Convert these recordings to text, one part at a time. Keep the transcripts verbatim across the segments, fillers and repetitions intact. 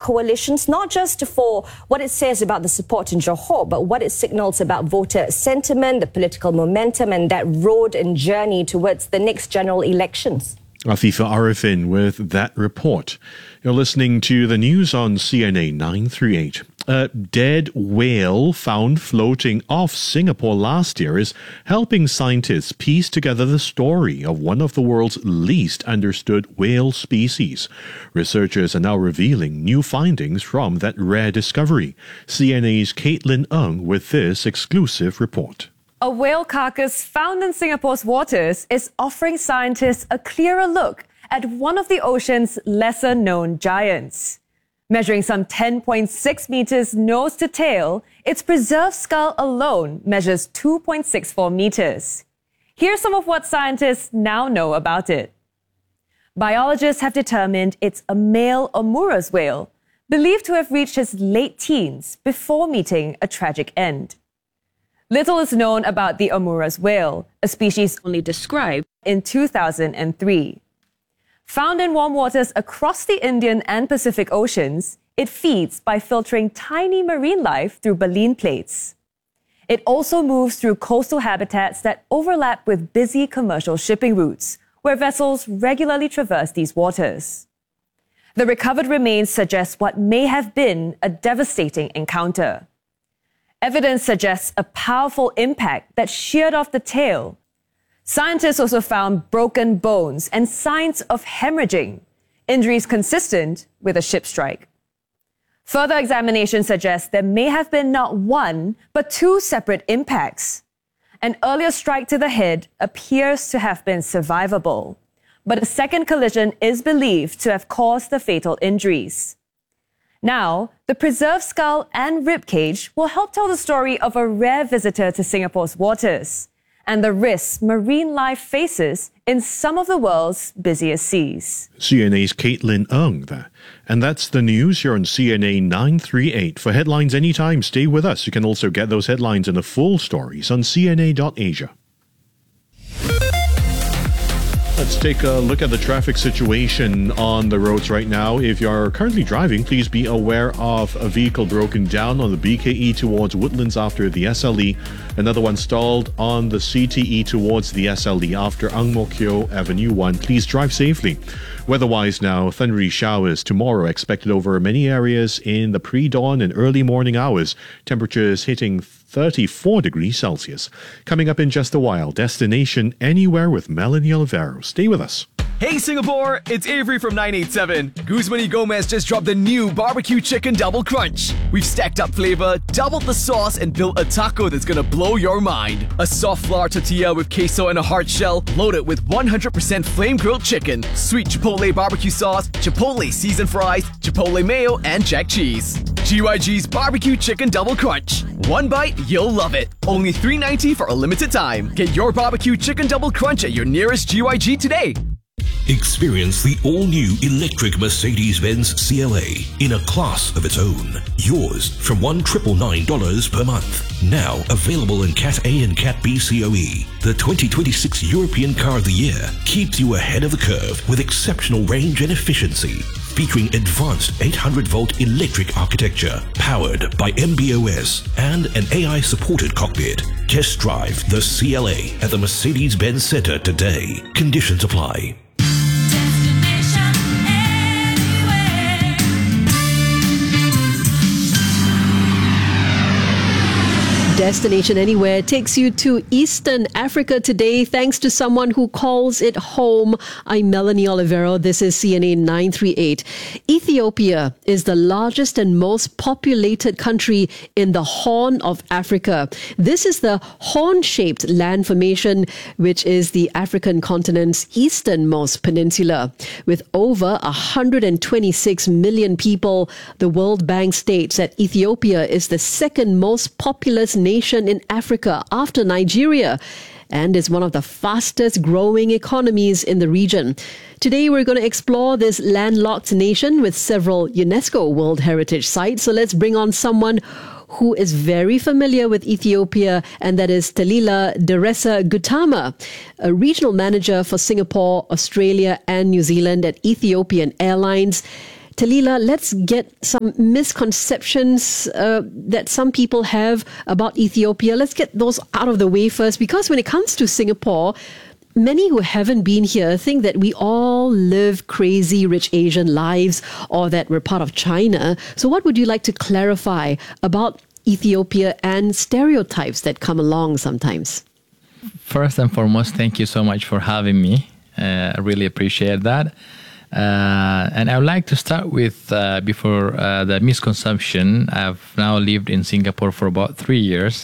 coalitions, not just for what it says about the support in Johor, but what it signals about voter sentiment, the political momentum, and that road and journey towards the next general elections. Afifa Arifin with that report. You're listening to the news on C N A nine thirty-eight. A dead whale found floating off Singapore last year is helping scientists piece together the story of one of the world's least understood whale species. Researchers are now revealing new findings from that rare discovery. C N A's Caitlin Ng with this exclusive report. A whale carcass found in Singapore's waters is offering scientists a clearer look at one of the ocean's lesser-known giants. Measuring some ten point six meters nose to tail, its preserved skull alone measures two point six four meters. Here's some of what scientists now know about it. Biologists have determined it's a male Omurus whale, believed to have reached his late teens before meeting a tragic end. Little is known about the Omurus whale, a species only described in two thousand three. Found in warm waters across the Indian and Pacific Oceans, it feeds by filtering tiny marine life through baleen plates. It also moves through coastal habitats that overlap with busy commercial shipping routes, where vessels regularly traverse these waters. The recovered remains suggest what may have been a devastating encounter. Evidence suggests a powerful impact that sheared off the tail. Scientists also found broken bones and signs of hemorrhaging, injuries consistent with a ship strike. Further examination suggests there may have been not one, but two separate impacts. An earlier strike to the head appears to have been survivable, but a second collision is believed to have caused the fatal injuries. Now, the preserved skull and ribcage will help tell the story of a rare visitor to Singapore's waters and the risks marine life faces in some of the world's busiest seas. C N A's Caitlin Ng there. And that's the news here on C N A nine thirty-eight. For headlines anytime, stay with us. You can also get those headlines and the full stories on C N A dot asia. Let's take a look at the traffic situation on the roads right now. If you're currently driving, please be aware of a vehicle broken down on the B K E towards Woodlands after the S L E. Another one stalled on the C T E towards the S L E after Ang Mo Kio Avenue one. Please drive safely. Weather-wise now, thundery showers tomorrow expected over many areas in the pre-dawn and early morning hours. Temperatures hitting thirty-four degrees Celsius. Coming up in just a while, Destination Anywhere with Melanie Olivero. Stay with us. Hey Singapore, it's Avery from nine eight seven. Guzman y Gomez just dropped the new barbecue chicken double crunch. We've stacked up flavor, doubled the sauce, and built a taco that's gonna blow your mind. A soft flour tortilla with queso and a hard shell, loaded with one hundred percent flame grilled chicken, sweet chipotle barbecue sauce, chipotle seasoned fries, chipotle mayo, and jack cheese. G Y G's barbecue chicken double crunch. One bite, you'll love it. Only three ninety for a limited time. Get your barbecue chicken double crunch at your nearest G Y G today. Experience the all-new electric Mercedes-Benz C L A in a class of its own. Yours from one thousand nine hundred ninety-nine dollars per month. Now available in Cat A and Cat B C O E. The twenty twenty-six European Car of the Year keeps you ahead of the curve with exceptional range and efficiency. Featuring advanced eight hundred volt electric architecture, powered by M B O S and an A I-supported cockpit. Test drive the C L A at the Mercedes-Benz Center today. Conditions apply. Destination Anywhere takes you to Eastern Africa today, thanks to someone who calls it home. I'm Melanie Olivero. This is C N A nine thirty-eight. Ethiopia is the largest and most populated country in the Horn of Africa. This is the horn-shaped land formation, which is the African continent's easternmost peninsula. With over one hundred twenty-six million people, the World Bank states that Ethiopia is the second most populous nation nation in Africa after Nigeria and is one of the fastest growing economies in the region. Today we're going to explore this landlocked nation with several UNESCO World Heritage sites. So let's bring on someone who is very familiar with Ethiopia, and that is Talila Deresa Gutama, a regional manager for Singapore, Australia and New Zealand at Ethiopian Airlines. Talila, let's get some misconceptions uh, that some people have about Ethiopia. Let's get those out of the way first, because when it comes to Singapore, many who haven't been here think that we all live crazy rich Asian lives or that we're part of China. So what would you like to clarify about Ethiopia and stereotypes that come along sometimes? First and foremost, thank you so much for having me. Uh, I really appreciate that. Uh, and I would like to start with, uh, before uh, the misconception, I've now lived in Singapore for about three years.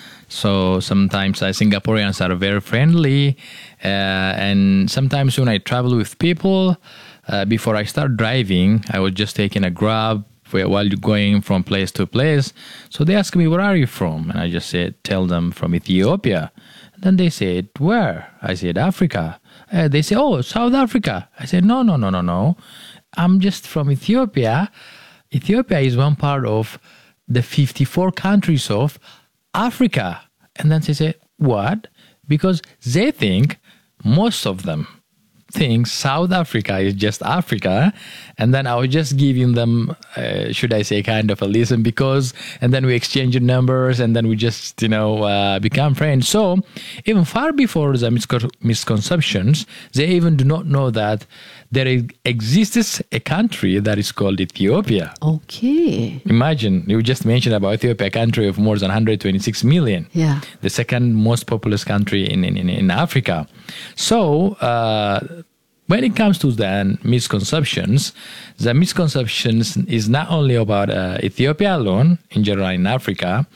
So sometimes uh, Singaporeans are very friendly. Uh, and sometimes when I travel with people, uh, before I start driving, I was just taking a Grab while you're going from place to place. So they ask me, where are you from? And I just said, tell them from Ethiopia. And then they said, where? I said, Africa. Uh, they say, oh, South Africa. I said, no, no, no, no, no. I'm just from Ethiopia. Ethiopia is one part of the fifty-four countries of Africa. And then they say, what? Because they think, most of them think South Africa is just Africa. And then I was just giving them, uh, should I say, kind of a listen, because, and then we exchange numbers, and then we just, you know, uh, become friends. So even far before the misco- misconceptions, they even do not know that there exists a country that is called Ethiopia. Okay. Imagine, you just mentioned about Ethiopia, a country of more than one hundred twenty-six million. Yeah. The second most populous country in, in, in Africa. So, uh, when it comes to the misconceptions, the misconceptions is not only about uh, Ethiopia alone, in general in Africa.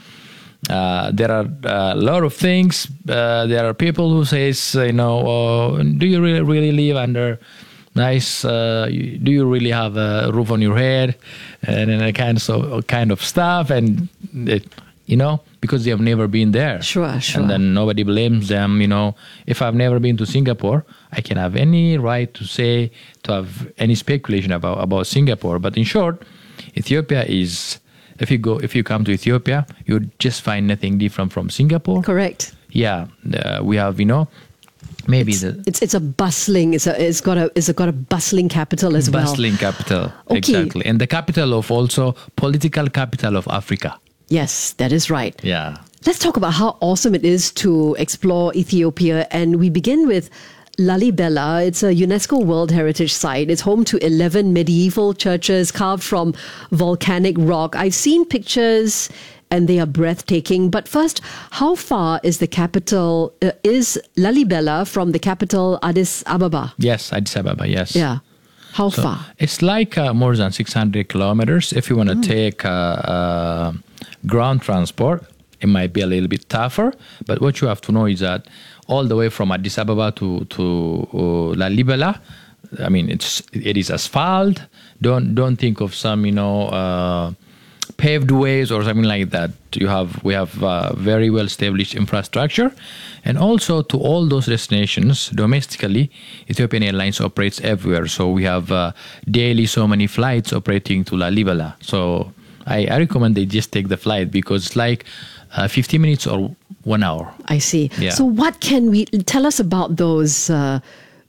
Uh, there are uh, a lot of things. Uh, there are people who says, you know, oh, do you really, really live under nice, uh, do you really have a roof on your head, and, and a kind of, kind of stuff, and it, you know, because they have never been there. Sure, sure. And then nobody blames them, you know. If I've never been to Singapore, I can have any right to say, to have any speculation about, about Singapore. But in short, Ethiopia is, if you go, if you come to Ethiopia, you just find nothing different from Singapore. Correct. Yeah, uh, we have, you know, maybe it's, the... It's it's a bustling, it's, a, it's got a it's got a bustling capital as well. Bustling capital, Okay. exactly. And the capital of also, political capital of Africa. Yes, that is right. Yeah. Let's talk about how awesome it is to explore Ethiopia. And we begin with Lalibela. It's a UNESCO World Heritage Site. It's home to eleven medieval churches carved from volcanic rock. I've seen pictures and they are breathtaking. But first, how far is the capital, uh, is Lalibela from the capital Addis Ababa? Yes, Addis Ababa, yes. Yeah. How So far? it's like uh, more than six hundred kilometers. If you want to Mm. take uh, uh, ground transport, it might be a little bit tougher. But what you have to know is that all the way from Addis Ababa to to uh, Lalibela, I mean, it's it is asphalt. Don't don't think of some, you know, uh, paved ways or something like that. You have we have uh, very well established infrastructure, and also to all those destinations domestically, Ethiopian Airlines operates everywhere. So we have uh, daily so many flights operating to Lalibela. So I, I recommend they just take the flight, because it's like uh, fifty minutes or one hour. I see. Yeah. So what can we tell us about those uh,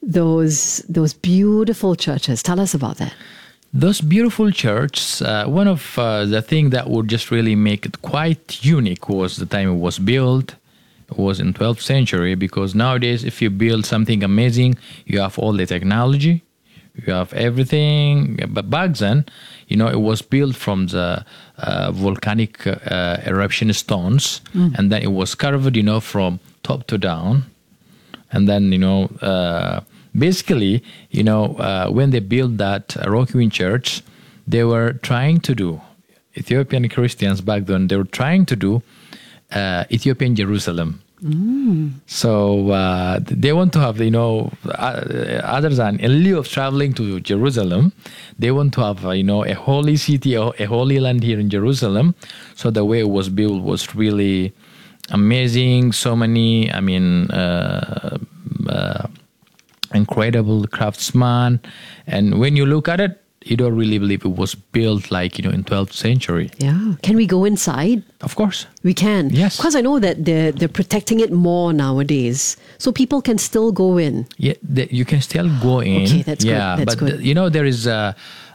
those those beautiful churches? Tell us about that. Those beautiful churches, uh, one of uh, the things that would just really make it quite unique was the time it was built. It was in twelfth century, because nowadays if you build something amazing, you have all the technology, you have everything. But back then, you know, it was built from the uh, volcanic uh, eruption stones, mm. and then it was carved, you know, from top to down. And then, you know, uh, basically, you know, uh, when they built that uh, Rock Queen Church, they were trying to do, Ethiopian Christians back then, they were trying to do uh, Ethiopian Jerusalem. Mm. So uh, they want to have, you know, uh, other than, in lieu of traveling to Jerusalem, they want to have, uh, you know, a holy city, a holy land here in Jerusalem. So the way it was built was really amazing. So many, I mean, uh, uh, incredible craftsman. And when you look at it, you don't really believe it was built like, you know, in twelfth century. Yeah. Can we go inside? Of course. We can. Yes. Because I know that they're, they're protecting it more nowadays. So people can still go in. Yeah, the, you can still go in. Okay, that's good. yeah, That's but good. The, you know, there is a,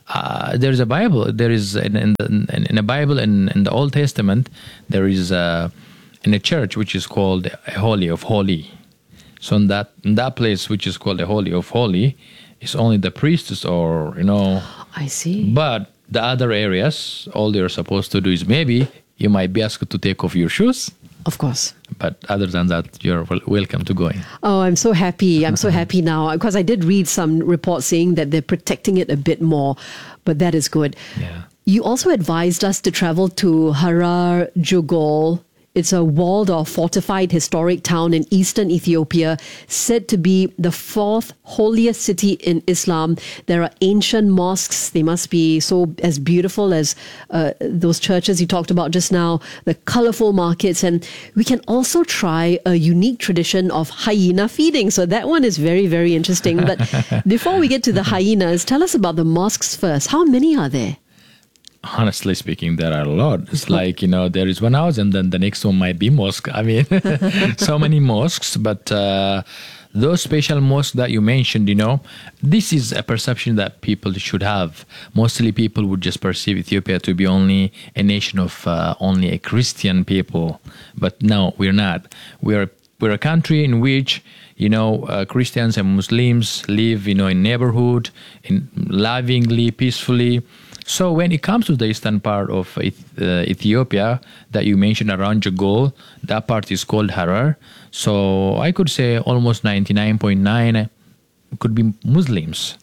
uh, there is a Bible. There is in, in, the, in, in a Bible in, in the Old Testament. There is a, in a church which is called a Holy of Holy. So in that in that place which is called the Holy of Holy, it's only the priests or you know. I see. But the other areas, all you're supposed to do is maybe you might be asked to take off your shoes. Of course. But other than that, you're wel- welcome to go in. Oh, I'm so happy. I'm so happy now because I did read some reports saying that they're protecting it a bit more, but that is good. Yeah. You also advised us to travel to Harar Jogol. It's a walled or fortified historic town in eastern Ethiopia, said to be the fourth holiest city in Islam. There are ancient mosques. They must be so as beautiful as uh, those churches you talked about just now, the colorful markets. And we can also try a unique tradition of hyena feeding. So that one is very, very interesting. But before we get to the hyenas, tell us about the mosques first. How many are there? Honestly speaking, there are a lot. It's like, you know, there is one house and then the next one might be mosque. I mean, so many mosques. But uh, those special mosques that you mentioned, you know, this is a perception that people should have. Mostly people would just perceive Ethiopia to be only a nation of uh, only a Christian people. But no, we're not. We're, we're a country in which, you know, uh, Christians and Muslims live, you know, in neighborhood, in lovingly, peacefully. So when it comes to the eastern part of uh, Ethiopia that you mentioned around Jogol, that part is called Harar. So I could say almost ninety-nine point nine could be Muslims.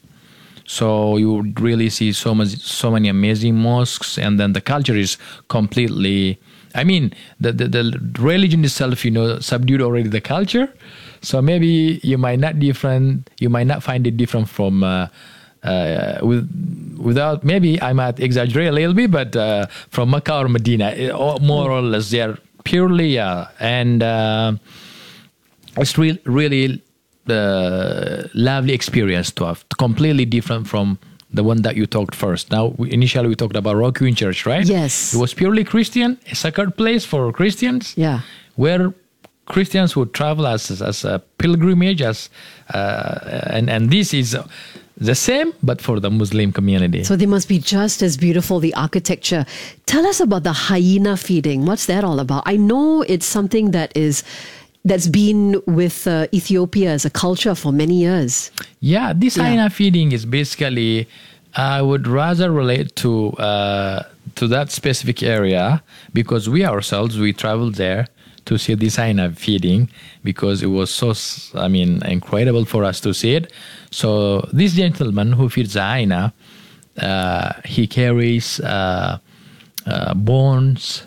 So you would really see so much, so many amazing mosques, and then the culture is completely. I mean, the, the the religion itself, you know, subdued already the culture. So maybe you might not different. You might not find it different from. Uh, Uh, with, without maybe I might exaggerate a little bit, but uh, from Mecca or Medina, it, or more or less they are purely, uh, and uh, it's re- really uh, lovely experience to have, completely different from the one that you talked first. Now, we, initially we talked about Rock Queen Church, right? Yes. It was purely Christian, a sacred place for Christians. Yeah. Where Christians would travel as as a pilgrimage, as uh, and and this is. The same, but for the Muslim community. So they must be just as beautiful, the architecture. Tell us about the hyena feeding. What's that all about? I know it's something that is that's been with uh, Ethiopia as a culture for many years. Yeah, this Yeah. hyena feeding is basically, I would rather relate to uh, to that specific area because we ourselves, we traveled there to see this hyena feeding because it was so, I mean, incredible for us to see it. So this gentleman who feeds the hyena, uh, he carries uh, uh, bones,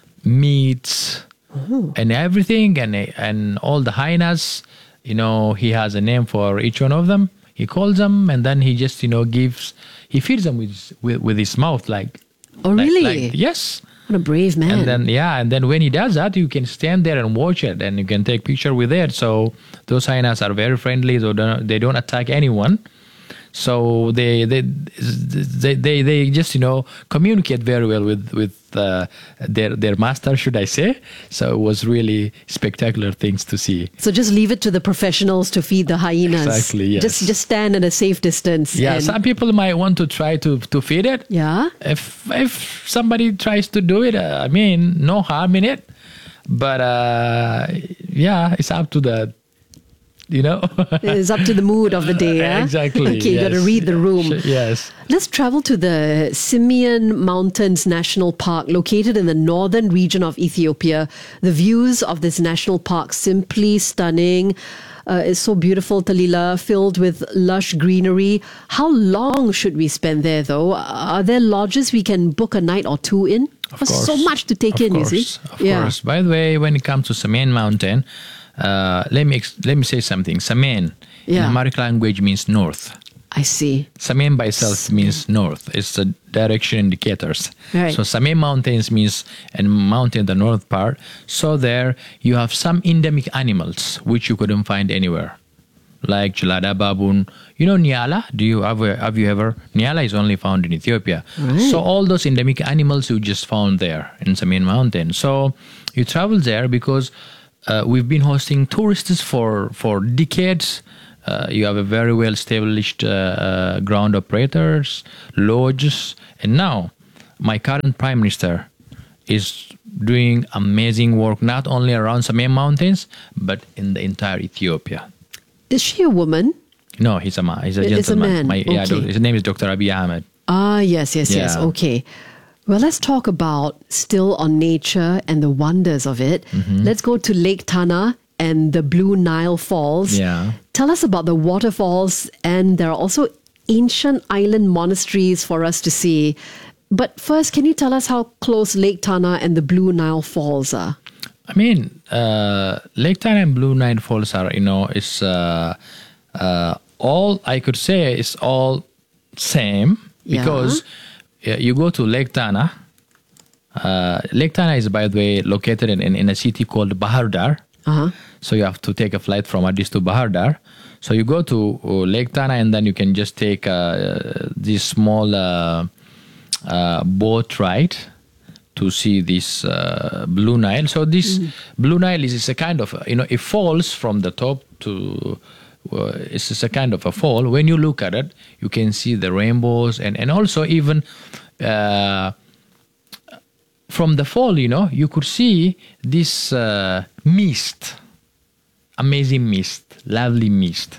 meats, Oh. and everything, and and all the hyenas. You know, he has a name for each one of them. He calls them, and then he just, you know, gives. He feeds them with with, with his mouth, like. Oh, like- really? like- yes. What a brave man. And then yeah, and then when he does that, you can stand there and watch it, and you can take picture with it. So those hyenas are very friendly. They don't, they don't attack anyone. So they they, they they they just, you know, communicate very well with with uh, their their master, should I say? So it was really spectacular things to see. So just leave it to the professionals to feed the hyenas. Exactly, yes. Just just stand at a safe distance. Yeah, and- some people might want to try to to feed it. Yeah. If if somebody tries to do it, uh, I mean, no harm in it. But uh, yeah, it's up to the, you know. It's up to the mood of the day. Yeah? Exactly. Okay, you got to yes. read the room. Yes. Let's travel to the Simeon Mountains National Park, located in the northern region of Ethiopia. The views of this national park simply stunning. Uh, it's so beautiful, Talila, filled with lush greenery. How long should we spend there, though? Are there lodges we can book a night or two in? Of There's course. so much to take of in, course, you see? Of course. By the way, when it comes to Samen Mountain, uh, let me ex- let me say something. Samen in Yeah. Amharic language means north. I see. Samen by itself means north. It's the direction indicators. Right. So Samen Mountains means a mountain, the north part. So there you have some endemic animals which you couldn't find anywhere, like Gelada baboon. You know Nyala? Do you have, have you ever? Nyala is only found in Ethiopia. Right. So all those endemic animals you just found there in Samen Mountain. So you travel there because uh, we've been hosting tourists for for decades. Uh, you have a very well established uh, uh, ground operators, lodges, and now my current prime minister is doing amazing work not only around Samay Mountains but in the entire Ethiopia. Is she a woman? No, he's a man. He's a It's a gentleman. man. My, yeah, Okay. his name is Doctor Abiy Ahmed. Ah, yes, yes, yes. Yeah. Okay. Well, let's talk about still on nature and the wonders of it. Mm-hmm. Let's go to Lake Tana and the Blue Nile Falls. Yeah. Tell us about the waterfalls, and there are also ancient island monasteries for us to see. But first, can you tell us how close Lake Tana and the Blue Nile Falls are? I mean, uh, Lake Tana and Blue Nile Falls are, you know, it's uh, uh, all, I could say, is all same Yeah. because uh, you go to Lake Tana. Uh, Lake Tana is, by the way, located in, in, in a city called Bahardar. Uh-huh. So you have to take a flight from Addis to Bahardar. So you go to uh, Lake Tana and then you can just take uh, this small uh, uh, boat ride to see this uh, Blue Nile. So this mm. Blue Nile is, is a kind of, you know, it falls from the top to, uh, it's just a kind of a fall. When you look at it, you can see the rainbows and, and also even uh, from the fall, you know, you could see this uh, mist, amazing mist, lovely mist.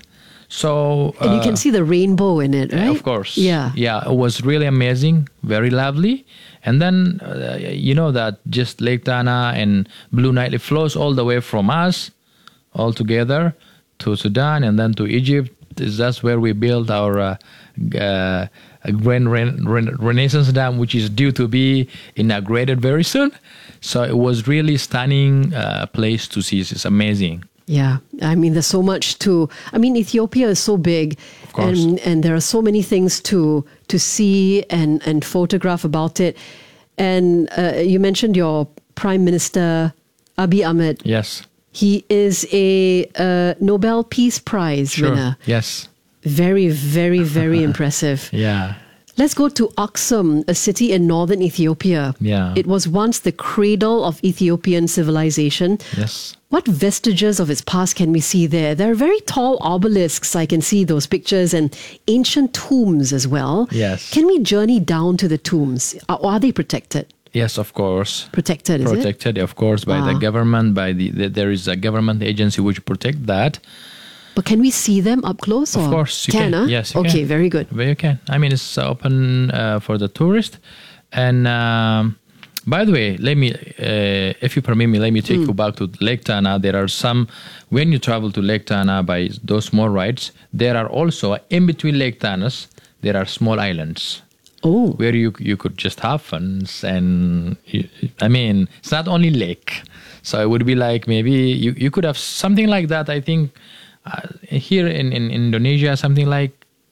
So And you uh, can see the rainbow in it, right? of course. Yeah. Yeah, it was really amazing, very lovely. And then, uh, you know that just Lake Tana and Blue Nile, it flows all the way from us, all together, to Sudan and then to Egypt. That's where we built our uh, uh, Grand Ren- Ren- Renaissance Dam, which is due to be inaugurated very soon. So it was really stunning uh, place to see. It's amazing. Yeah, I mean, there's so much to. I mean, Ethiopia is so big, Of course. and and there are so many things to to see and and photograph about it. And uh, you mentioned your Prime Minister Abiy Ahmed. Yes. He is a uh, Nobel Peace Prize Sure. winner. Yes. Very, very, very impressive. Yeah. Let's go to Aksum, a city in northern Ethiopia. Yeah. It was once the cradle of Ethiopian civilization. Yes. What vestiges of its past can we see there? There are very tall obelisks. I can see those pictures, and ancient tombs as well. Yes. Can we journey down to the tombs? Or are they protected? Yes, of course. Protected, is it? Protected, of course, by the Ah. government. By the, the there is a government agency which protect that. But can we see them up close? Of or? course, you can. can. Huh? Yes, you okay, can. very good. But you can. I mean, it's open uh, for the tourist. And um, by the way, let me, uh, if you permit me, let me take Mm. you back to Lake Tana. There are some, when you travel to Lake Tana by those small rides, there are also, in between Lake Tanas, there are small islands. Oh. Where you you could just have fun. And, you, I mean, it's not only lake. So it would be like maybe you, you could have something like that, I think, uh, here in, in Indonesia, something like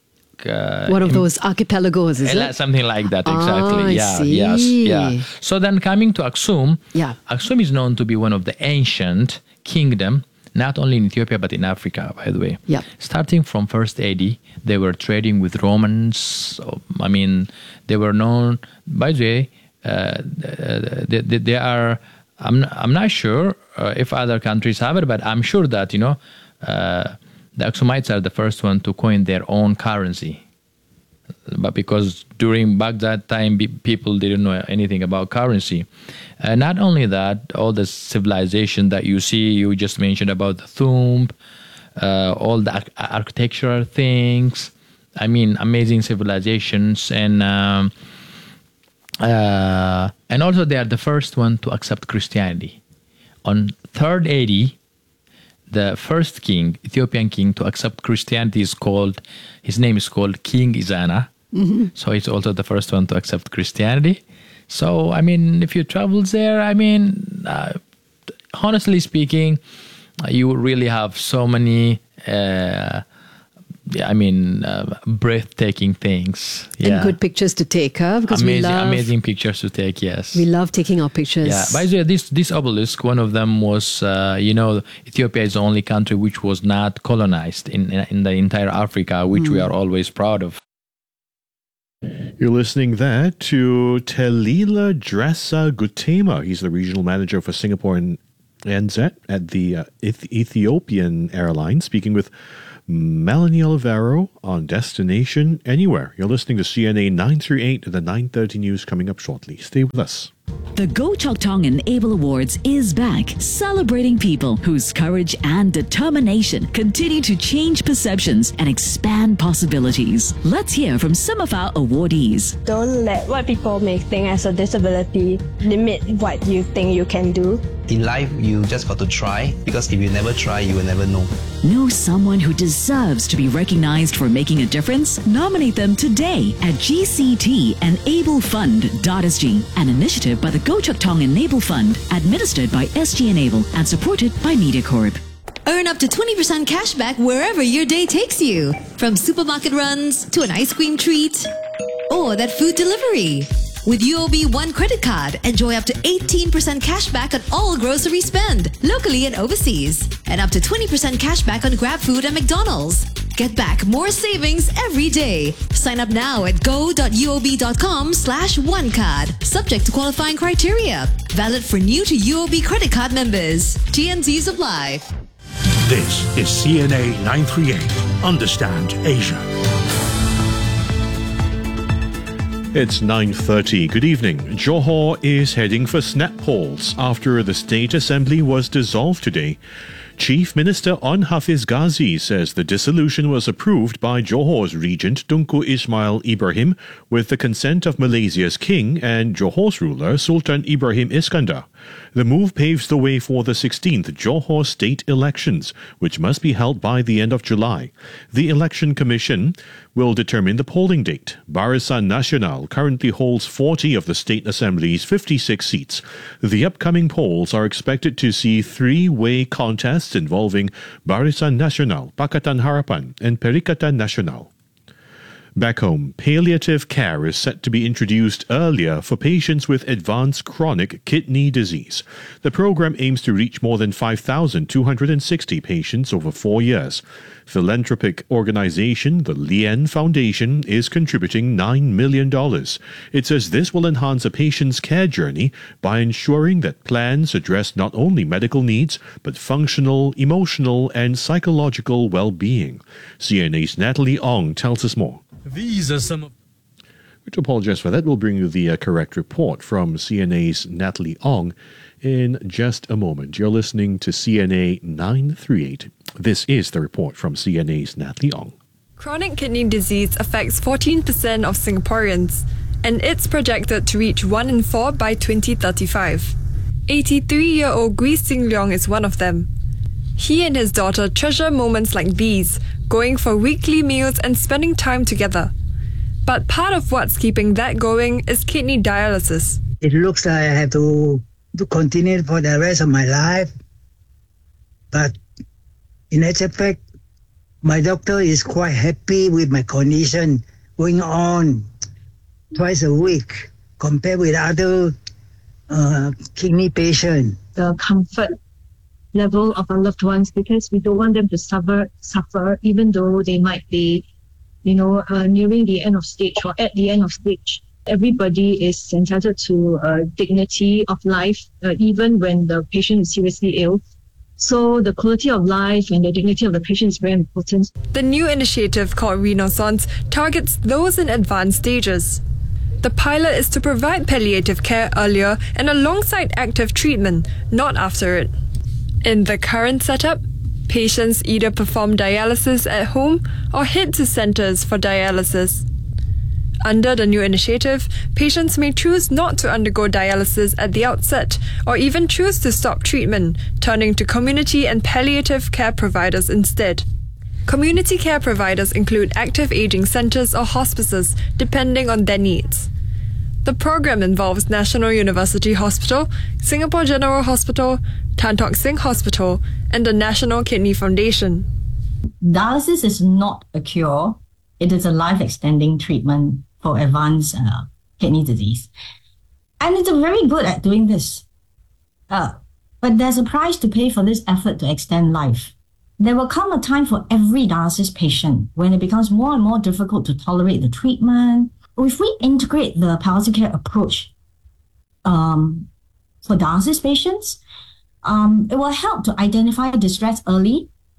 uh, One of in- those archipelagos, is uh, it? something like that, Ah, exactly. I yeah, see. yes, yeah. So then coming to Aksum, Yeah. Aksum is known to be one of the ancient kingdom, not only in Ethiopia but in Africa, by the way. Yeah. Starting from first A D, they were trading with Romans. So, I mean, they were known. By the way, uh, they, they, they are. I'm I'm not sure uh, if other countries have it, but I'm sure that you know uh, the Aksumites are the first one to coin their own currency. But because during back that time, be- people didn't know anything about currency. Uh, not only that, all the civilization that you see, you just mentioned about the tomb, uh, all the ar- architectural things. I mean, amazing civilizations, and um, uh, and also they are the first one to accept Christianity. On third A D, the first king, Ethiopian king, to accept Christianity is called, his name is called King Izana. Mm-hmm. So he's also the first one to accept Christianity. So, I mean, if you travel there, I mean, uh, honestly speaking, you really have so many, uh, I mean, uh, breathtaking things. Yeah. And good pictures to take, huh? Because amazing, we love, amazing pictures to take, yes. we love taking our pictures. Yeah, by the way, this this obelisk, one of them was, uh, you know, Ethiopia is the only country which was not colonized in in the entire Africa, which we are always proud of. You're listening there to Telila Dressa Gutema. He's the regional manager for Singapore and N Z at the uh, Eth- Ethiopian Airlines, speaking with Melanie Olivero on Destination Anywhere. You're listening to C N A nine thirty-eight, the nine thirty news coming up shortly. Stay with us. The Go Chok Tong Enable Awards is back, celebrating people whose courage and determination continue to change perceptions and expand possibilities. Let's hear from some of our awardees. Don't let what people may think as a disability limit what you think you can do. In life, you just got to try, because if you never try, you will never know. Know someone who deserves to be recognized for making a difference? Nominate them today at G C T Enable Fund dot S G, an initiative by the Go Chok Tong Enable Fund, administered by S G Enable and supported by MediaCorp. Earn up to twenty percent cash back wherever your day takes you. From supermarket runs to an ice cream treat or that food delivery. With U O B One credit card, enjoy up to eighteen percent cash back on all grocery spend, locally and overseas. And up to twenty percent cash back on GrabFood and McDonald's. Get back more savings every day. Sign up now at go.uob.com slash one card. Subject to qualifying criteria. Valid for new to U O B credit card members. T N Cs apply. This is C N A nine thirty-eight. Understand Asia. It's nine thirty. Good evening. Johor is heading for snap polls after the State Assembly was dissolved today. Chief Minister On Hafiz Ghazi says the dissolution was approved by Johor's Regent Tunku Ismail Ibrahim with the consent of Malaysia's King and Johor's ruler Sultan Ibrahim Iskandar. The move paves the way for the sixteenth Johor state elections, which must be held by the end of July. The Election Commission will determine the polling date. Barisan Nasional currently holds forty of the State Assembly's fifty-six seats. The upcoming polls are expected to see three-way contests involving Barisan Nasional, Pakatan Harapan, and Perikatan Nasional. Back home, palliative care is set to be introduced earlier for patients with advanced chronic kidney disease. The program aims to reach more than five thousand two hundred sixty patients over four years. Philanthropic organization the Lien Foundation is contributing nine million dollars. It says this will enhance a patient's care journey by ensuring that plans address not only medical needs, but functional, emotional, and psychological well-being. C N A's Natalie Ong tells us more. These are some of... We apologize for that. We'll bring you the uh, correct report from C N A's Natalie Ong in just a moment. You're listening to C N A nine thirty-eight. This is the report from C N A's Natalie Ong. Chronic kidney disease affects fourteen percent of Singaporeans, and it's projected to reach one in four by twenty thirty-five. eighty-three-year-old Gui Sing Leong is one of them. He and his daughter treasure moments like these, going for weekly meals and spending time together. But part of what's keeping that going is kidney dialysis. It looks like I have to, to continue for the rest of my life. But in actual fact, my doctor is quite happy with my condition going on twice a week compared with other uh, kidney patients. The comfort level of our loved ones, because we don't want them to suffer, suffer even though they might be, you know, uh, nearing the end of stage or at the end of stage. Everybody is entitled to uh, dignity of life, uh, even when the patient is seriously ill. So the quality of life and the dignity of the patient is very important. The new initiative called Renaissance targets those in advanced stages. The pilot is to provide palliative care earlier and alongside active treatment, not after it. In the current setup, patients either perform dialysis at home or head to centres for dialysis. Under the new initiative, patients may choose not to undergo dialysis at the outset or even choose to stop treatment, turning to community and palliative care providers instead. Community care providers include active ageing centres or hospices, depending on their needs. The program involves National University Hospital, Singapore General Hospital, Tan Tock Seng Hospital, and the National Kidney Foundation. Dialysis is not a cure. It is a life-extending treatment for advanced uh, kidney disease. And it's very good at doing this. Uh, but there's a price to pay for this effort to extend life. There will come a time for every dialysis patient when it becomes more and more difficult to tolerate the treatment. If we integrate the palliative care approach um, for dialysis patients, um, it will help to identify distress early,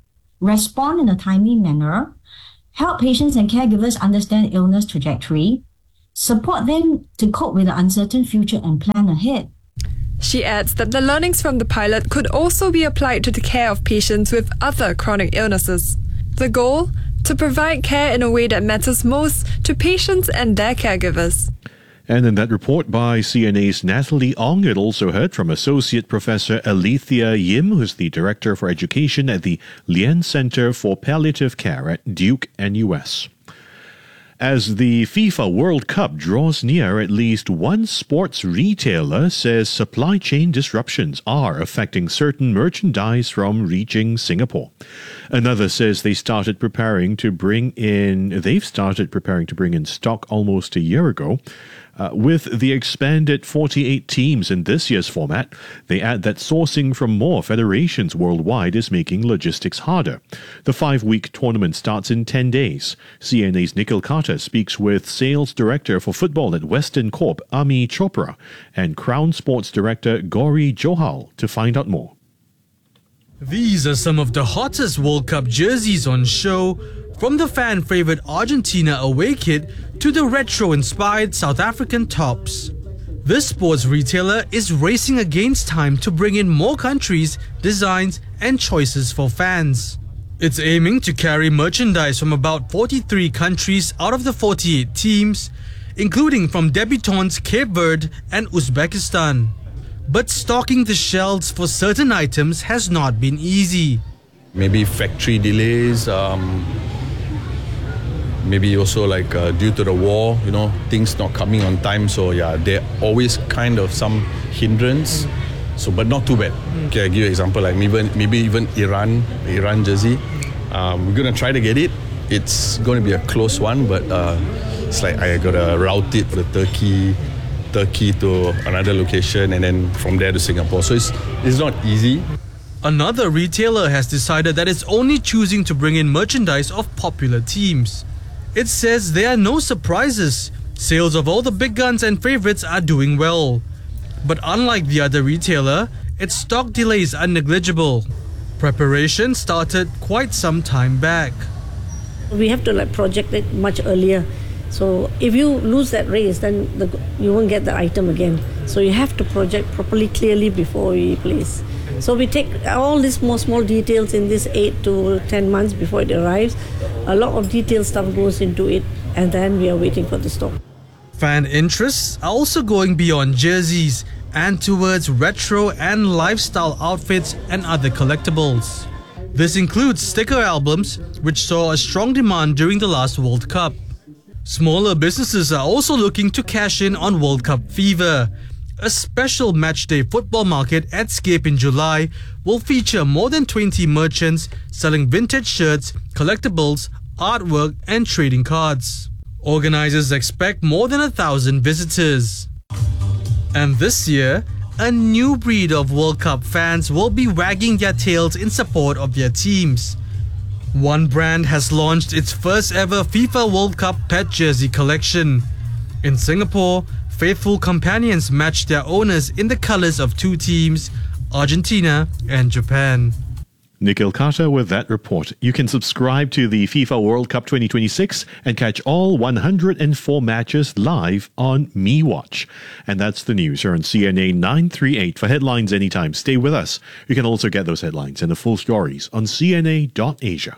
respond in a timely manner, help patients and caregivers understand illness trajectory, support them to cope with the uncertain future and plan ahead. She adds that the learnings from the pilot could also be applied to the care of patients with other chronic illnesses. The goal? To provide care in a way that matters most to patients and their caregivers. And in that report by C N A's Natalie Ong, it also heard from Associate Professor Alethea Yim, who's the Director for Education at the Lien Center for Palliative Care at Duke N U S. As the FIFA World Cup draws near, at least one sports retailer says supply chain disruptions are affecting certain merchandise from reaching Singapore. Another says they started preparing to bring in, they've started preparing to bring in stock almost a year ago. Uh, with the expanded forty-eight teams in this year's format, they add that sourcing from more federations worldwide is making logistics harder. The five-week tournament starts in ten days. C N A's Nikhil Carter speaks with Sales Director for Football at Western Corp, Ami Chopra, and Crown Sports Director Gauri Johal to find out more. These are some of the hottest World Cup jerseys on show, from the fan-favorite Argentina away kit to the retro-inspired South African tops. This sports retailer is racing against time to bring in more countries, designs and choices for fans. It's aiming to carry merchandise from about forty-three countries out of the forty-eight teams, including from debutants Cape Verde and Uzbekistan. But stocking the shelves for certain items has not been easy. Maybe factory delays, um, maybe also like uh, due to the war, you know, things not coming on time. So yeah, there always kind of some hindrance. So, but not too bad. Okay, I give you an example, like maybe, maybe even Iran, Iran jersey. Um, we're gonna try to get it. It's gonna be a close one, but uh, it's like I gotta route it for the Turkey, Turkey to another location, and then from there to Singapore. So it's it's not easy. Another retailer has decided that it's only choosing to bring in merchandise of popular teams. It says there are no surprises. Sales of all the big guns and favorites are doing well. But unlike the other retailer, its stock delays are negligible. Preparation started quite some time back. We have to like project it much earlier. So if you lose that race, then the, you won't get the item again. So you have to project properly, clearly before we place. So we take all these small, small details in this eight to ten months before it arrives. A lot of detailed stuff goes into it, and then we are waiting for the stock. Fan interests are also going beyond jerseys and towards retro and lifestyle outfits and other collectibles. This includes sticker albums, which saw a strong demand during the last World Cup. Smaller businesses are also looking to cash in on World Cup fever. A special matchday football market at Scape in July will feature more than twenty merchants selling vintage shirts, collectibles, artwork and trading cards. Organizers expect more than a thousand visitors. And this year, a new breed of World Cup fans will be wagging their tails in support of their teams. One brand has launched its first ever FIFA World Cup pet jersey collection. In Singapore, faithful companions match their owners in the colors of two teams, Argentina and Japan. Nikhil Carter with that report. You can subscribe to the FIFA World Cup twenty twenty-six and catch all one hundred four matches live on MeWatch. And that's the news here on C N A nine thirty-eight. For headlines anytime, stay with us. You can also get those headlines and the full stories on C N A dot asia.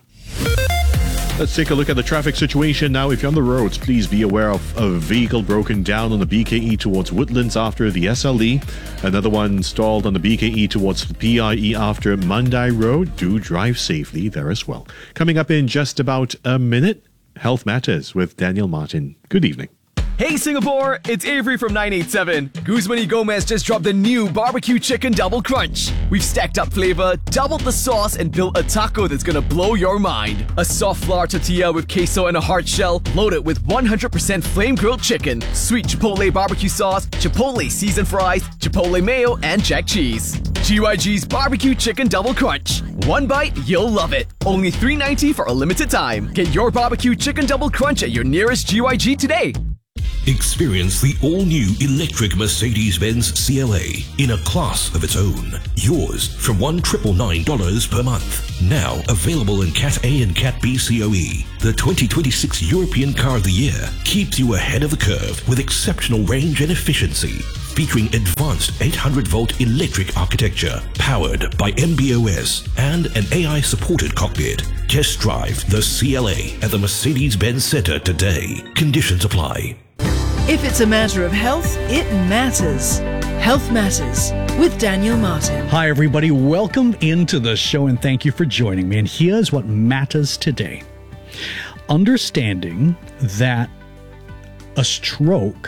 Let's take a look at the traffic situation now. If you're on the roads, please be aware of a vehicle broken down on the B K E towards Woodlands after the S L E. Another one stalled on the B K E towards the P I E after Mandai Road. Do drive safely there as well. Coming up in just about a minute, Health Matters with Daniel Martin. Good evening. Hey Singapore, it's Avery from nine eight seven. Guzman y Gomez just dropped the new barbecue chicken double crunch. We've stacked up flavor, doubled the sauce, and built a taco that's gonna blow your mind. A soft flour tortilla with queso and a hard shell, loaded with one hundred percent flame-grilled chicken, sweet chipotle barbecue sauce, chipotle seasoned fries, chipotle mayo, and jack cheese. G Y G's barbecue chicken double crunch. One bite, you'll love it. Only three ninety for a limited time. Get your barbecue chicken double crunch at your nearest G Y G today. Experience the all-new electric Mercedes-Benz C L A in a class of its own. Yours from one triple nine dollars per month. Now available in Cat A and Cat B C O E. The twenty twenty-six European Car of the Year keeps you ahead of the curve with exceptional range and efficiency. Featuring advanced eight hundred volt electric architecture, powered by M B O S and an A I-supported cockpit. Test drive the C L A at the Mercedes-Benz Center today. Conditions apply. If it's a matter of health, it matters. Health Matters with Daniel Martin. Hi, everybody. Welcome into the show and thank you for joining me. And here's what matters today. Understanding that a stroke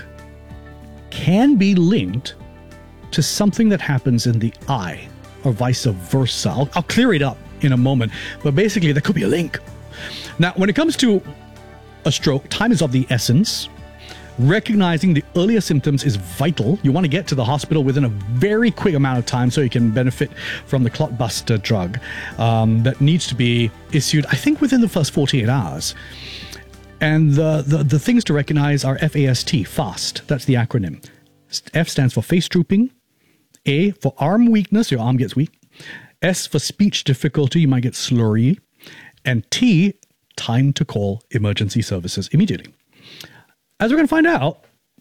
can be linked to something that happens in the eye or vice versa. I'll, I'll clear it up in a moment, but basically there could be a link. Now, when it comes to a stroke, time is of the essence. Recognizing the earlier symptoms is vital. You want to get to the hospital within a very quick amount of time so you can benefit from the clotbuster drug um, that needs to be issued, I think, within the first forty-eight hours. And the, the, the things to recognize are F A S T, FAST. That's the acronym. F stands for face drooping. A for arm weakness, your arm gets weak. S for speech difficulty, you might get slurry. And T, time to call emergency services immediately. As we're going to find out,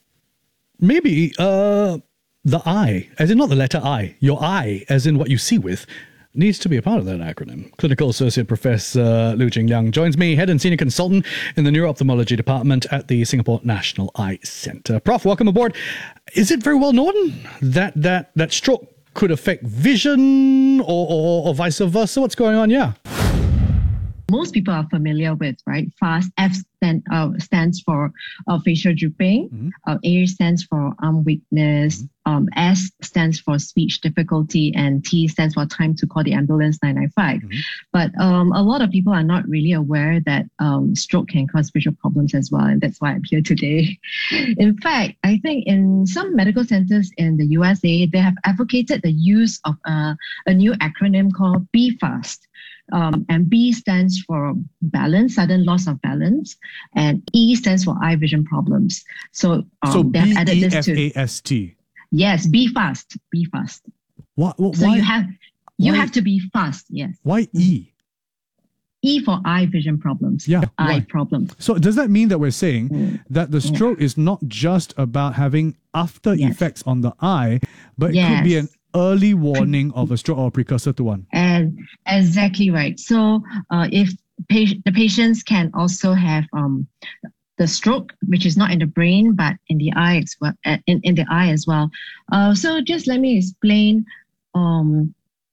maybe uh, the eye, as in not the letter I, your eye, as in what you see with, needs to be a part of that acronym. Clinical Associate Professor Liu Jingliang joins me, Head and Senior Consultant in the Neuro-Ophthalmology Department at the Singapore National Eye Centre. Prof, welcome aboard. Is it very well known that that, that stroke could affect vision or, or, or vice versa? What's going on? Yeah. Most people are familiar with, right? FAST, F stand, uh, stands for uh, facial drooping, mm-hmm. uh, A stands for arm weakness, mm-hmm. um, S stands for speech difficulty, and T stands for time to call the ambulance nine nine five. Mm-hmm. But um, a lot of people are not really aware that um, stroke can cause visual problems as well, and that's why I'm here today. In fact, I think in some medical centers in the U S A, they have advocated the use of uh, a new acronym called B FAST. Um, and B stands for balance, sudden loss of balance, and E stands for eye vision problems. So, um, so they have added this to B E F A S T. Yes, be fast, be fast. What? what so why, you have you why, have to be fast. Yes. Why E? E for eye vision problems. Yeah, eye why? problems. So does that mean that we're saying mm. that the stroke yeah. is not just about having after yes. effects on the eye, but yes. it could be an early warning of a stroke or a precursor to one? And exactly right. So uh, if pa- the patients can also have um, the stroke, which is not in the brain but in the eye as well, uh, in, in the eye as well. Uh, so just let me explain. Um,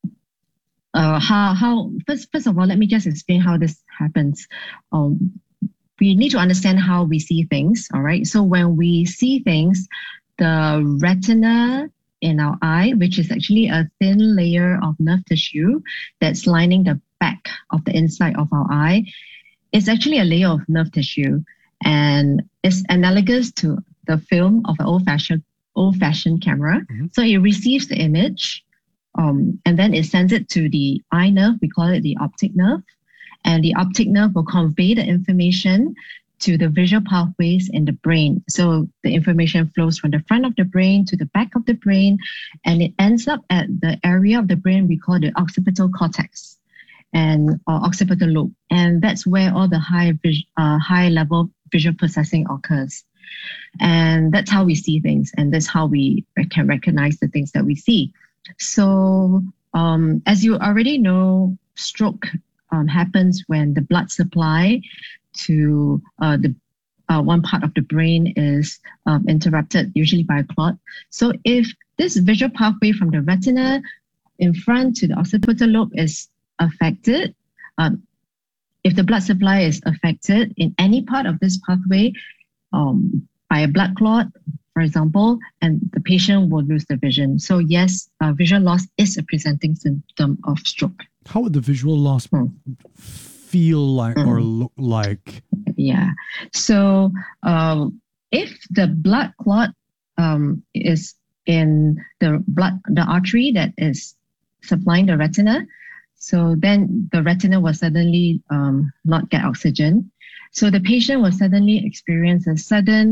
uh, how how first first of all, let me just explain how this happens. Um, we need to understand how we see things. All right. So when we see things, the retina in our eye, which is actually a thin layer of nerve tissue that's lining the back of the inside of our eye, is actually a layer of nerve tissue, and it's analogous to the film of an old-fashioned old-fashioned camera. Mm-hmm. So it receives the image, um, and then it sends it to the eye nerve. We call it the optic nerve, and the optic nerve will convey the information to the visual pathways in the brain. So the information flows from the front of the brain to the back of the brain, and it ends up at the area of the brain we call the occipital cortex and or occipital lobe. And that's where all the high vis- uh, high level visual processing occurs. And that's how we see things, and that's how we can recognize the things that we see. So um, as you already know, stroke um, happens when the blood supply to uh, the uh, one part of the brain is um, interrupted, usually by a clot. So if this visual pathway from the retina in front to the occipital lobe is affected, um, if the blood supply is affected in any part of this pathway um, by a blood clot, for example, and the patient will lose the vision. So yes, uh, visual loss is a presenting symptom of stroke. How would the visual loss hmm. feel like mm. or look like? Yeah. So um, if the blood clot um, is in the blood, the artery that is supplying the retina, so then the retina will suddenly um, not get oxygen. So the patient will suddenly experience a sudden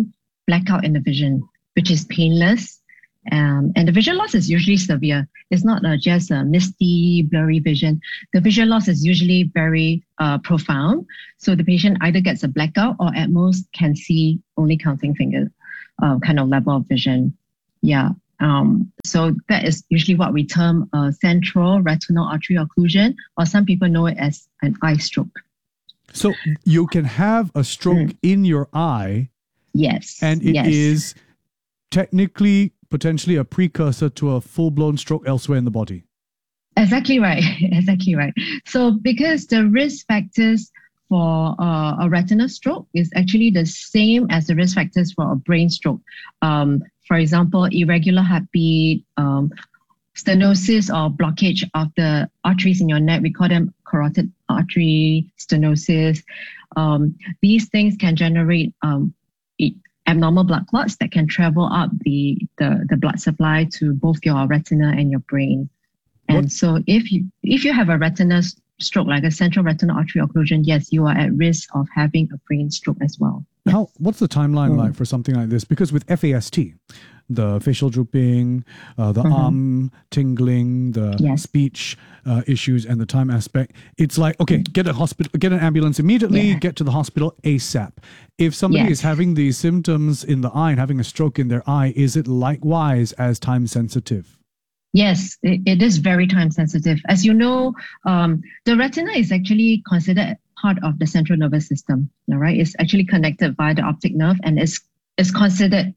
blackout in the vision, which is painless. Um, and the vision loss is usually severe. It's not uh, just a misty, blurry vision. The vision loss is usually very uh, profound. So the patient either gets a blackout or at most can see only counting fingers, uh, kind of level of vision. Yeah. Um, so that is usually what we term a central retinal artery occlusion, or some people know it as an eye stroke. So you can have a stroke mm. in your eye. Yes. And it yes. is technically potentially a precursor to a full-blown stroke elsewhere in the body. Exactly right. Exactly right. So because the risk factors for uh, a retinal stroke is actually the same as the risk factors for a brain stroke. Um, for example, irregular heartbeat, um, stenosis or blockage of the arteries in your neck. We call them carotid artery stenosis. Um, these things can generate um, abnormal blood clots that can travel up the, the, the blood supply to both your retina and your brain. And what? so if you if you have a retinal stroke, like a central retinal artery occlusion, yes, you are at risk of having a brain stroke as well. How? What's the timeline Mm. like for something like this? Because with F A S T, the facial drooping, uh, the Mhm. arm tingling, the Yes. speech uh, issues, and the time aspect, it's like, okay, get a hospital, get an ambulance immediately, Yeah. get to the hospital ASAP. If somebody Yes. is having these symptoms in the eye and having a stroke in their eye, is it likewise as time sensitive? Yes, it, it is very time sensitive. As you know, um, the retina is actually considered part of the central nervous system. All right, it's actually connected via the optic nerve, and is is considered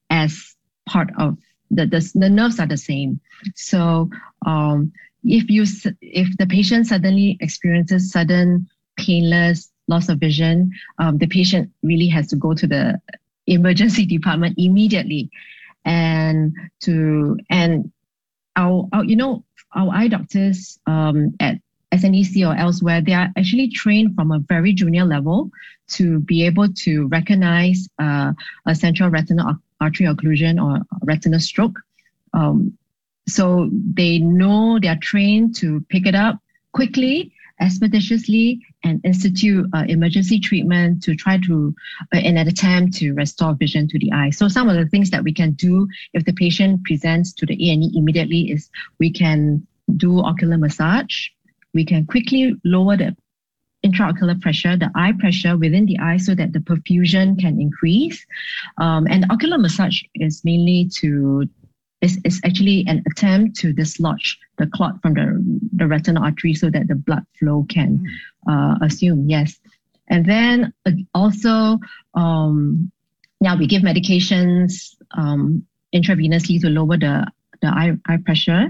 as part of the the, the nerves are the same. So, um, if you s- if the patient suddenly experiences sudden painless loss of vision, um, the patient really has to go to the emergency department immediately, and to and Our, our, you know, our eye doctors um, at S N E C or elsewhere, they are actually trained from a very junior level to be able to recognize uh, a central retinal artery occlusion or retinal stroke. Um, so they know, they are trained to pick it up quickly, expeditiously, and institute uh, emergency treatment to try to, uh, in an attempt to restore vision to the eye. So some of the things that we can do if the patient presents to the A and E immediately is we can do ocular massage. We can quickly lower the intraocular pressure, the eye pressure within the eye so that the perfusion can increase. Um, and ocular massage is mainly to It's, it's actually an attempt to dislodge the clot from the, the retinal artery so that the blood flow can uh, assume, yes. And then uh, also, um, now we give medications um, intravenously to lower the, the eye, eye pressure.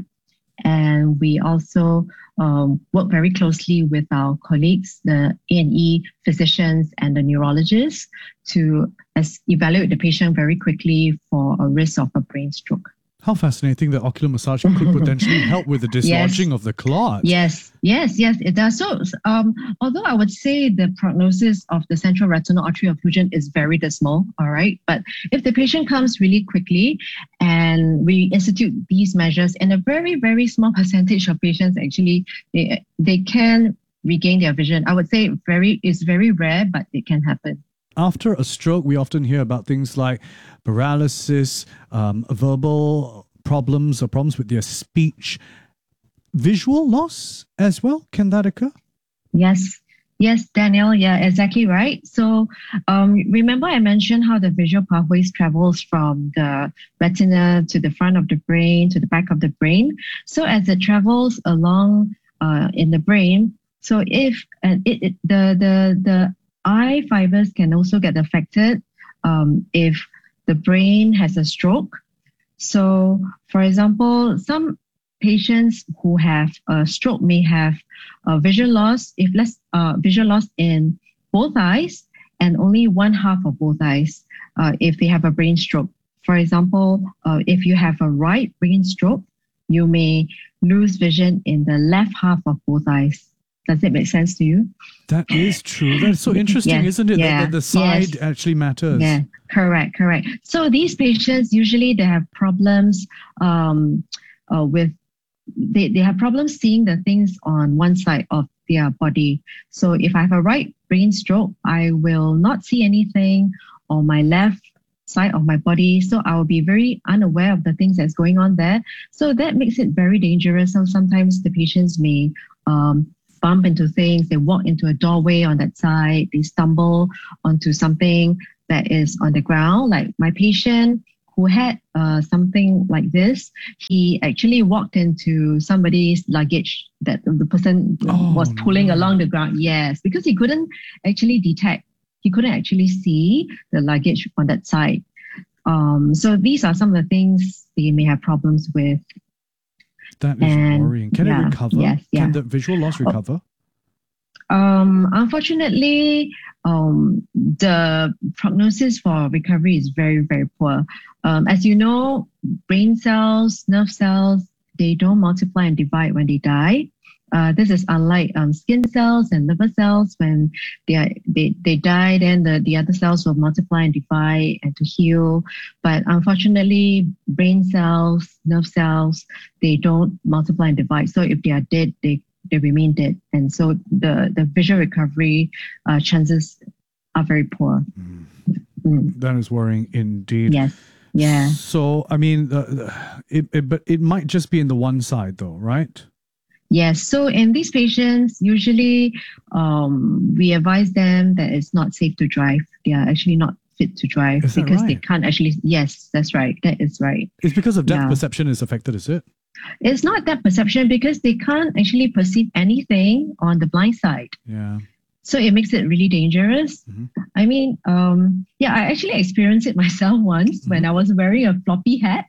And we also um, work very closely with our colleagues, the A and E physicians and the neurologists, to as, evaluate the patient very quickly for a risk of a brain stroke. How fascinating that ocular massage could potentially help with the dislodging Yes. of the clot. Yes, yes, yes, it does. So, um, although I would say the prognosis of the central retinal artery occlusion is very dismal, all right, but if the patient comes really quickly and we institute these measures, and a very, very small percentage of patients actually, they, they can regain their vision. I would say very, it's very rare, but it can happen. After a stroke, we often hear about things like paralysis, um, verbal problems or problems with their speech. Visual loss as well, can that occur? Yes, yes, Daniel, yeah, exactly right. So um, remember I mentioned how the visual pathways travels from the retina to the front of the brain, to the back of the brain. So as it travels along uh, in the brain, so if uh, it, it, the, the, the eye fibers can also get affected um, if the brain has a stroke. So, for example, some patients who have a stroke may have a vision loss, if less uh, vision loss in both eyes and only one half of both eyes uh, if they have a brain stroke. For example, uh, if you have a right brain stroke, you may lose vision in the left half of both eyes. Does it make sense to you? That is true. That's so interesting, Yes, isn't it? yeah, That, that the side yes. actually matters. Yeah, correct, correct. So these patients usually they have problems um, uh, with they, they have problems seeing the things on one side of their body. So if I have a right brain stroke, I will not see anything on my left side of my body. So I will be very unaware of the things that's going on there. So that makes it very dangerous. So sometimes the patients may um, bump into things. They walk into a doorway on that side. They stumble onto something that is on the ground. Like my patient who had uh, something like this, he actually walked into somebody's luggage that the person Oh, was pulling along the ground. Yes, because he couldn't actually detect, he couldn't actually see the luggage on that side. Um, so these are some of the things they may have problems with. That is And, worrying. Can yeah, it recover? yes, yeah. Can the visual loss recover? Um, unfortunately, um, the prognosis for recovery is very, very poor. Um, as you know, brain cells, nerve cells, they don't multiply and divide when they die. Uh, this is unlike um, skin cells and liver cells. When they are, they, they die, then the, the other cells will multiply and divide and to heal. But unfortunately, brain cells, nerve cells, they don't multiply and divide. So if they are dead, they they remain dead. And so the, the visual recovery uh, chances are very poor. Mm. Mm. That is worrying indeed. Yes. Yeah. So, I mean, uh, it, it, but it might just be in the one side though, right? Yes. So in these patients, usually um, we advise them that it's not safe to drive. They are actually not fit to drive Is that because they right? can't actually. Yes, that's right. That is right. It's because of depth Yeah. perception is affected, is it? It's not that perception because they can't actually perceive anything on the blind side. Yeah. So it makes it really dangerous. Mm-hmm. I mean, um, yeah, I actually experienced it myself once Mm-hmm. when I was wearing a floppy hat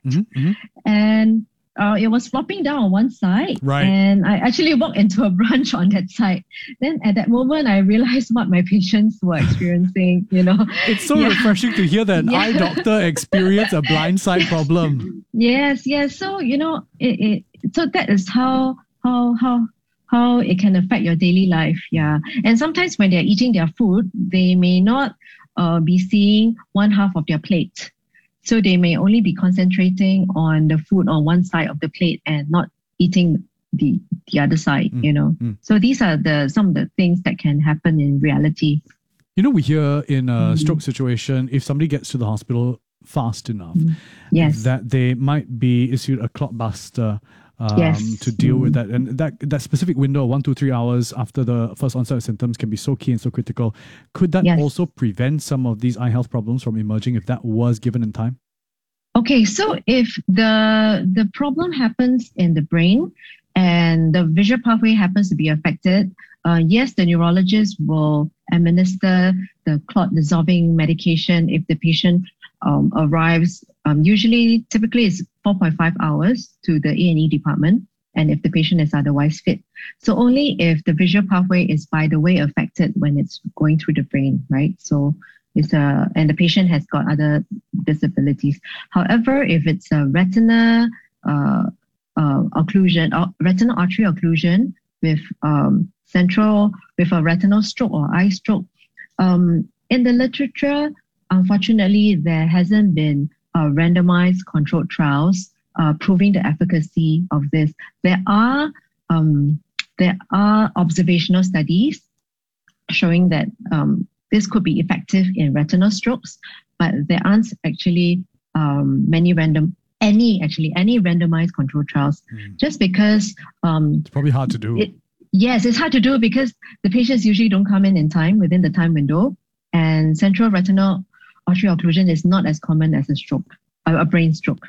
and uh, it was flopping down on one side. Right. And I actually walked into a branch on that side. Then at that moment, I realized what my patients were experiencing, you know. It's so Yeah. refreshing to hear that an Yeah. eye doctor experienced a blind side problem. Yes, yes. So, you know, it, it so that is how how how how it can affect your daily life. Yeah. And sometimes when they're eating their food, they may not uh, be seeing one half of their plate. So they may only be concentrating on the food on one side of the plate and not eating the the other side, you know. So these are the some of the things that can happen in reality. You know, we hear in Mm-hmm. a stroke situation, if somebody gets to the hospital fast enough, Yes. that they might be issued a clot buster um, Yes. to deal with that. And that that specific window, one to three hours after the first onset of symptoms, can be so key and so critical. Could that Yes. also prevent some of these eye health problems from emerging if that was given in time? Okay, so if the the problem happens in the brain and the visual pathway happens to be affected, uh, yes, the neurologist will administer the clot dissolving medication if the patient um, arrives. Um, usually, typically, it's four point five hours to the A and E department, and if the patient is otherwise fit. So only if the visual pathway is, by the way, affected when it's going through the brain, right? So it's a, and the patient has got other disabilities. However, if it's a retina uh, uh, occlusion, or retinal artery occlusion with um, central, with a retinal stroke or eye stroke, um, in the literature, unfortunately, there hasn't been uh, randomized controlled trials uh, proving the efficacy of this. There are um, there are observational studies showing that um, this could be effective in retinal strokes, but there aren't actually um, many random, any actually any randomized control trials, just because um, It's probably hard to do. it, yes, it's hard to do because the patients usually don't come in in time within the time window, and central retinal artery occlusion is not as common as a stroke, a, a brain stroke.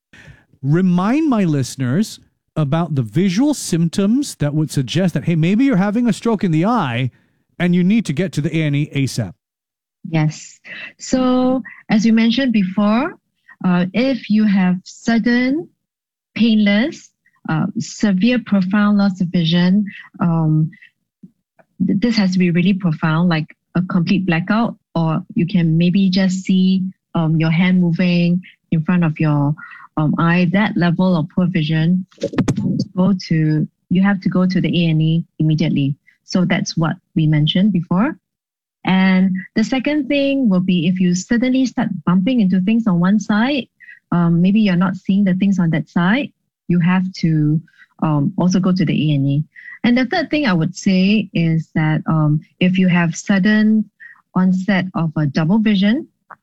Remind my listeners about the visual symptoms that would suggest that, hey, maybe you're having a stroke in the eye and you need to get to the A and E ASAP. Yes. So as we mentioned before, uh, if you have sudden, painless, uh, severe, profound loss of vision, um, th- this has to be really profound, like a complete blackout, or you can maybe just see um, your hand moving in front of your um, eye. That level of poor vision, go to you have to go to the A and E immediately. So that's what we mentioned before. And the second thing will be if you suddenly start bumping into things on one side, um, maybe you're not seeing the things on that side, you have to um, also go to the A and E. And the third thing I would say is that um, if you have sudden onset of a double vision,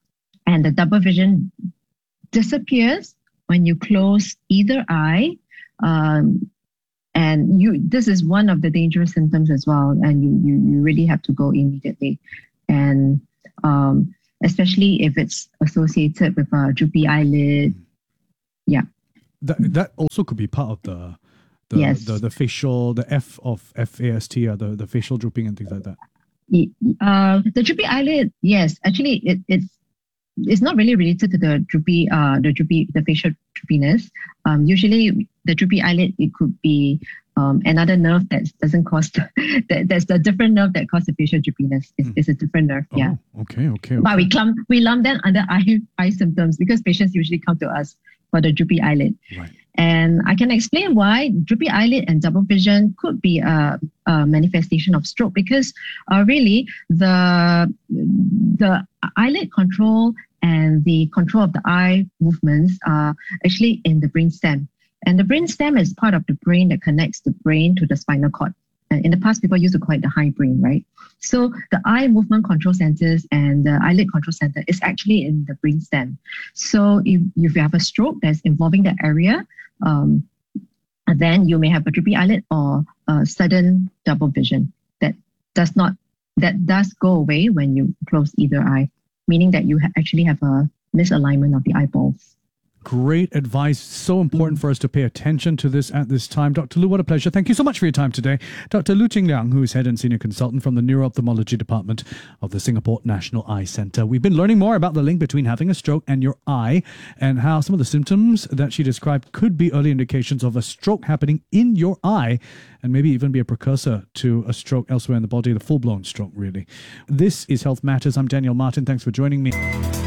and the double vision disappears when you close either eye. Um, and you, this is one of the dangerous symptoms as well. And you, you, you really have to go immediately. And um, especially if it's associated with a droopy eyelid. Yeah. That that also could be part of the the, Yes. the, the facial, the F of F A S T, uh, the, the facial drooping and things like that. Uh, the droopy eyelid, yes, actually, it, it's it's not really related to the droopy, uh, the droopy, the facial droopiness. Um, usually, the droopy eyelid, it could be um, another nerve that doesn't cause the, that that's the different nerve that causes the facial droopiness. It's, it's a different nerve, yeah. Okay, okay. But we clump we lump them under eye eye symptoms because patients usually come to us for the droopy eyelid. Right. And I can explain why droopy eyelid and double vision could be a, a manifestation of stroke because uh, really the the eyelid control and the control of the eye movements are actually in the brainstem. And the brainstem is part of the brain that connects the brain to the spinal cord. And in the past, people used to call it the hindbrain, right? So the eye movement control centers and the eyelid control center is actually in the brainstem. So if, if you have a stroke that's involving that area, um, then you may have a droopy eyelid or a sudden double vision that does not that does go away when you close either eye, meaning that you ha- actually have a misalignment of the eyeballs. Great advice. So important for us to pay attention to this at this time. Doctor Lu, what a pleasure. Thank you so much for your time today. Doctor Lu Ching Liang, who is Head and Senior Consultant from the Neuro-Ophthalmology Department of the Singapore National Eye Centre. We've been learning more about the link between having a stroke and your eye and how some of the symptoms that she described could be early indications of a stroke happening in your eye and maybe even be a precursor to a stroke elsewhere in the body, the full-blown stroke, really. This is Health Matters. I'm Daniel Martin. Thanks for joining me.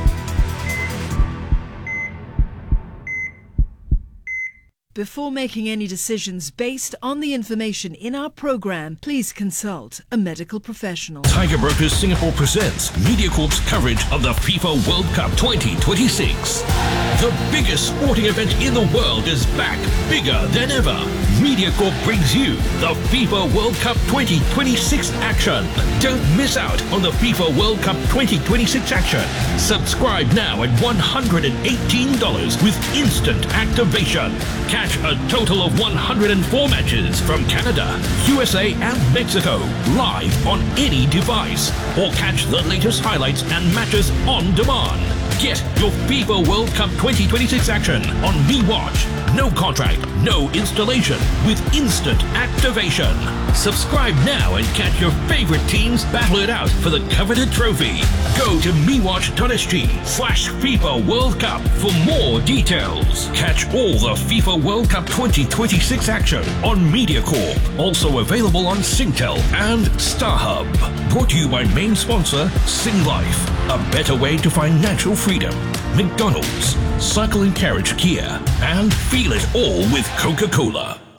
Before making any decisions based on the information in our program, please consult a medical professional. Tiger Brokers Singapore presents MediaCorp's coverage of the FIFA World Cup twenty twenty-six. The biggest sporting event in the world is back, bigger than ever. MediaCorp brings you the FIFA World Cup twenty twenty-six action. Don't miss out on the FIFA World Cup twenty twenty-six action. Subscribe now at one hundred eighteen dollars with instant activation. Catch a total of one hundred four matches from Canada, U S A and Mexico live on any device. Or catch the latest highlights and matches on demand. Get your FIFA World Cup twenty twenty-six action on MeWatch. No contract, no installation, with instant activation. Subscribe now and catch your favorite teams battle it out for the coveted trophy. Go to mewatch.sg slash FIFA World Cup for more details. Catch all the FIFA World Cup twenty twenty-six action on MediaCorp. Also available on Singtel and StarHub. Brought to you by main sponsor SingLife. A better way to find natural freedom. McDonald's, Cycle and Carriage Kia, and feel it all with Coca-Cola.